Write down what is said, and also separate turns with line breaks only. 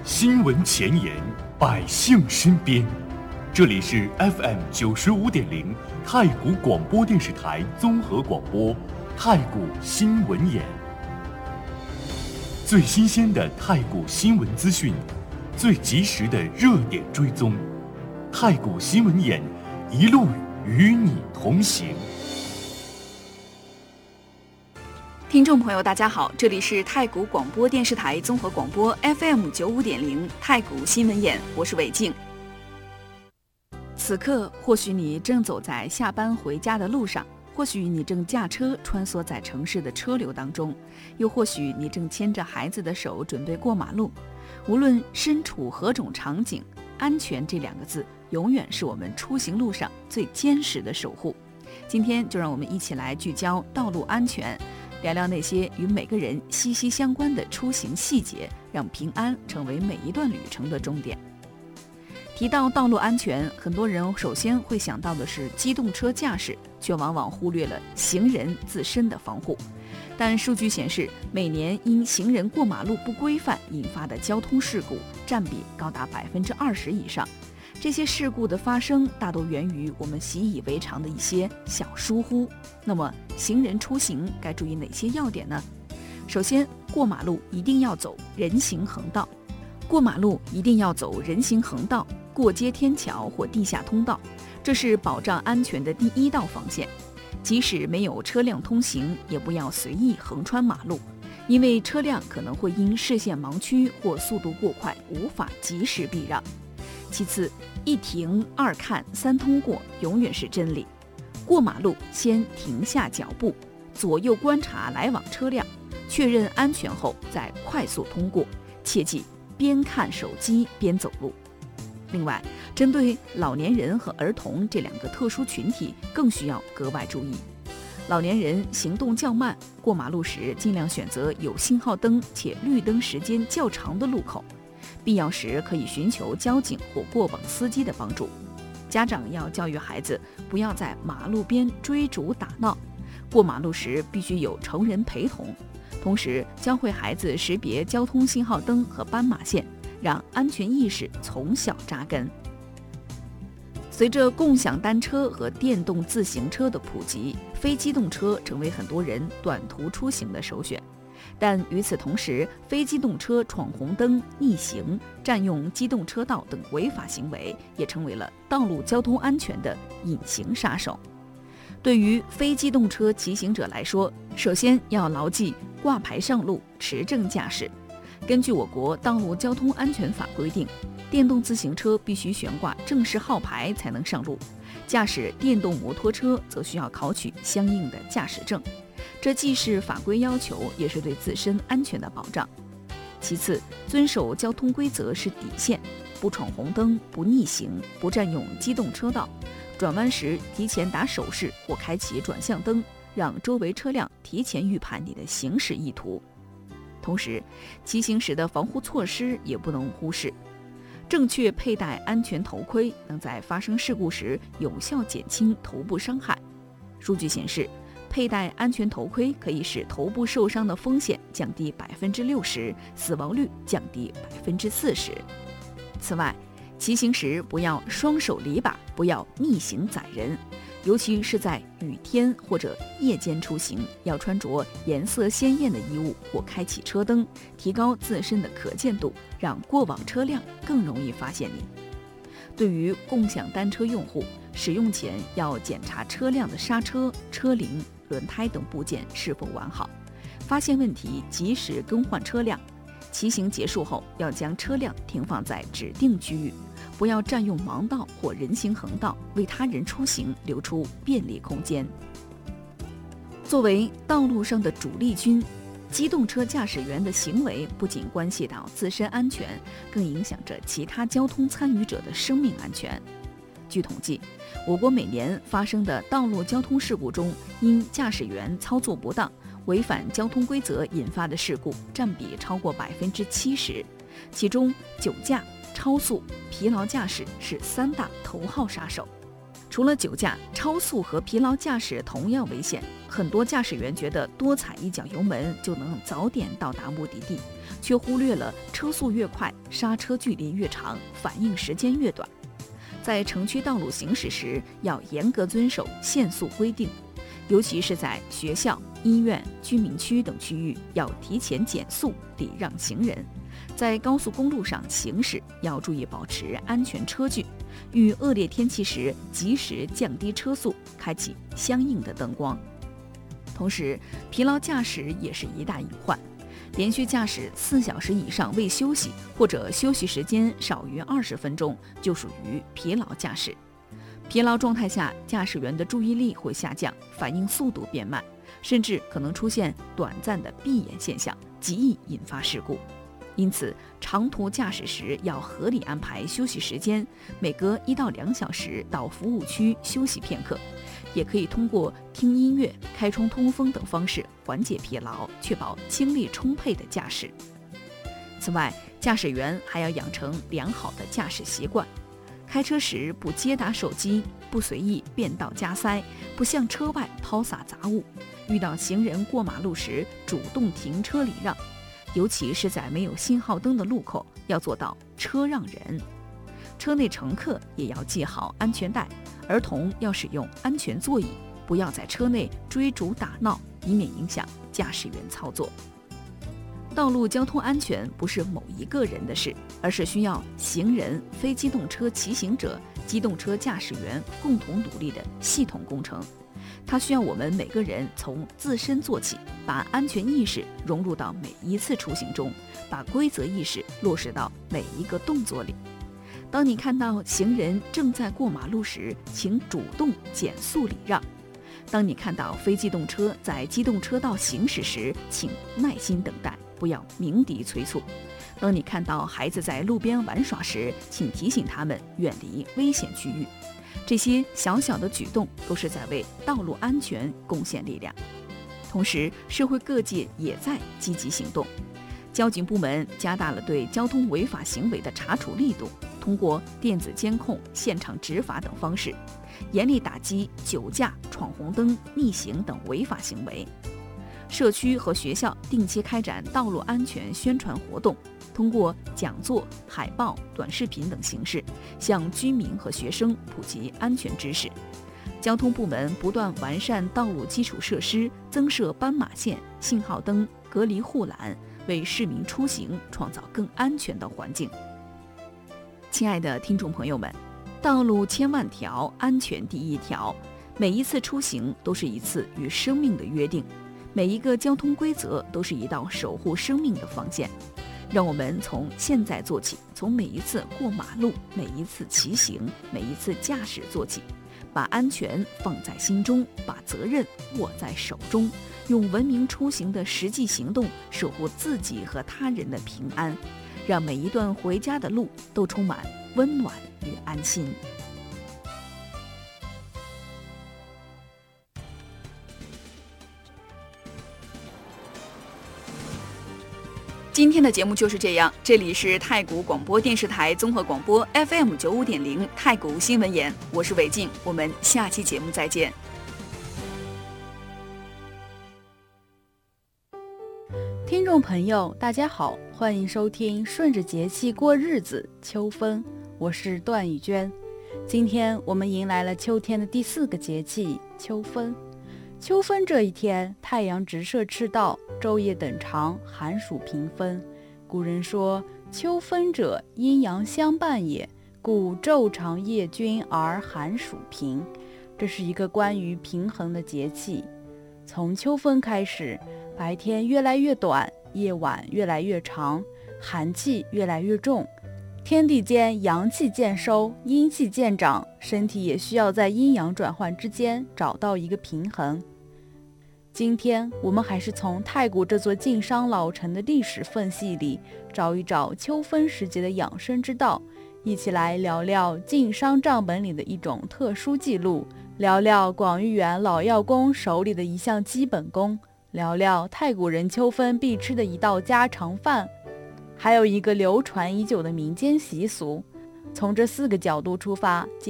新闻前沿，百姓身边。这里是 FM95.0太谷广播电视台综合广播，太谷新闻眼。最新鲜的太谷新闻资讯，最及时的热点追踪，太谷新闻眼一路与你同行。
听众朋友大家好，这里是太谷广播电视台综合广播 FM95.0太谷新闻眼，我是韦静。此刻或许你正走在下班回家的路上，或许你正驾车穿梭在城市的车流当中，又或许你正牵着孩子的手准备过马路。无论身处何种场景，安全这两个字永远是我们出行路上最坚实的守护。今天就让我们一起来聚焦道路安全，聊聊那些与每个人息息相关的出行细节，让平安成为每一段旅程的终点。提到道路安全，很多人首先会想到的是机动车驾驶，却往往忽略了行人自身的防护。但数据显示，每年因行人过马路不规范引发的交通事故占比高达20%以上。这些事故的发生大都源于我们习以为常的一些小疏忽。那么行人出行该注意哪些要点呢？首先，过马路一定要走人行横道。过马路一定要走人行横道、过街天桥或地下通道，这是保障安全的第一道防线。即使没有车辆通行，也不要随意横穿马路，因为车辆可能会因视线盲区或速度过快无法及时避让。其次，一停二看三通过永远是真理。过马路先停下脚步，左右观察来往车辆，确认安全后再快速通过，切记边看手机边走路。另外，针对老年人和儿童这两个特殊群体更需要格外注意。老年人行动较慢，过马路时尽量选择有信号灯且绿灯时间较长的路口，必要时可以寻求交警或过往司机的帮助。家长要教育孩子不要在马路边追逐打闹，过马路时必须有成人陪同，同时教会孩子识别交通信号灯和斑马线，让安全意识从小扎根。随着共享单车和电动自行车的普及，非机动车成为很多人短途出行的首选。但与此同时，非机动车闯红灯、逆行、占用机动车道等违法行为也成为了道路交通安全的隐形杀手。对于非机动车骑行者来说，首先要牢记挂牌上路、持证驾驶。根据我国道路交通安全法规定，电动自行车必须悬挂正式号牌才能上路，驾驶电动摩托车则需要考取相应的驾驶证。这既是法规要求，也是对自身安全的保障。其次，遵守交通规则是底线，不闯红灯、不逆行、不占用机动车道，转弯时提前打手势或开启转向灯，让周围车辆提前预判你的行驶意图。同时，骑行时的防护措施也不能忽视。正确佩戴安全头盔，能在发生事故时有效减轻头部伤害。数据显示，佩戴安全头盔可以使头部受伤的风险降低60%，死亡率降低40%。此外，骑行时不要双手离把，不要逆行载人，尤其是在雨天或者夜间出行，要穿着颜色鲜艳的衣物或开启车灯，提高自身的可见度，让过往车辆更容易发现你。对于共享单车用户，使用前要检查车辆的刹车、车铃、轮胎等部件是否完好，发现问题及时更换车辆。骑行结束后，要将车辆停放在指定区域，不要占用盲道或人行横道，为他人出行留出便利空间。作为道路上的主力军，机动车驾驶员的行为不仅关系到自身安全，更影响着其他交通参与者的生命安全。据统计，我国每年发生的道路交通事故中，因驾驶员操作不当、违反交通规则引发的事故占比超过70%，其中酒驾、超速、疲劳驾驶是3大头号杀手。 除了酒驾，超速和疲劳驾驶同样危险。很多驾驶员觉得多踩一脚油门就能早点到达目的地，却忽略了车速越快，刹车距离越长，反应时间越短。在城区道路行驶时，要严格遵守限速规定，尤其是在学校、医院、居民区等区域，要提前减速，礼让行人。在高速公路上行驶，要注意保持安全车距，遇恶劣天气时及时降低车速，开启相应的灯光。同时，疲劳驾驶也是一大隐患。连续驾驶4小时以上未休息，或者休息时间少于20分钟，就属于疲劳驾驶。疲劳状态下，驾驶员的注意力会下降，反应速度变慢，甚至可能出现短暂的闭眼现象，极易引发事故。因此，长途驾驶时要合理安排休息时间，每隔1到2小时到服务区休息片刻。也可以通过听音乐、开窗通风等方式缓解疲劳，确保精力充沛的驾驶。此外，驾驶员还要养成良好的驾驶习惯，开车时不接打手机，不随意变道加塞，不向车外抛洒杂物，遇到行人过马路时主动停车礼让，尤其是在没有信号灯的路口，要做到车让人。车内乘客也要系好安全带，儿童要使用安全座椅，不要在车内追逐打闹，以免影响驾驶员操作。道路交通安全不是某一个人的事，而是需要行人、非机动车骑行者、机动车驾驶员共同努力的系统工程。它需要我们每个人从自身做起，把安全意识融入到每一次出行中，把规则意识落实到每一个动作里。当你看到行人正在过马路时，请主动减速礼让；当你看到非机动车在机动车道行驶时，请耐心等待，不要鸣笛催促；当你看到孩子在路边玩耍时，请提醒他们远离危险区域。这些小小的举动都是在为道路安全贡献力量。同时，社会各界也在积极行动。交警部门加大了对交通违法行为的查处力度，通过电子监控、现场执法等方式，严厉打击酒驾、闯红灯、逆行等违法行为。社区和学校定期开展道路安全宣传活动，通过讲座、海报、短视频等形式，向居民和学生普及安全知识。交通部门不断完善道路基础设施，增设斑马线、信号灯、隔离护栏，为市民出行创造更安全的环境。亲爱的听众朋友们，道路千万条，安全第一条。每一次出行都是一次与生命的约定，每一个交通规则都是一道守护生命的防线。让我们从现在做起，从每一次过马路、每一次骑行、每一次驾驶做起，把安全放在心中，把责任握在手中，用文明出行的实际行动守护自己和他人的平安，让每一段回家的路都充满温暖与安心。今天的节目就是这样，这里是太谷广播电视台综合广播 FM95.0 太谷新闻眼，我是韦静，我们下期节目再见。
听众朋友大家好，欢迎收听顺着节气过日子秋分，我是段雨娟。今天我们迎来了秋天的第4个节气秋分。秋分这一天，太阳直射赤道，昼夜等长，寒暑平分。古人说，秋分者，阴阳相伴也，故昼长夜均而寒暑平。这是一个关于平衡的节气。从秋分开始，白天越来越短，夜晚越来越长，寒气越来越重，天地间阳气渐收，阴气渐长，身体也需要在阴阳转换之间找到一个平衡。今天我们还是从太谷这座晋商老城的历史缝隙里找一找秋分时节的养生之道，一起来聊聊晋商账本里的一种特殊记录，聊聊广玉园老药工手里的一项基本功，聊聊太谷人秋分必吃的一道家常饭，还有一个流传已久的民间习俗。从这4个角度出发，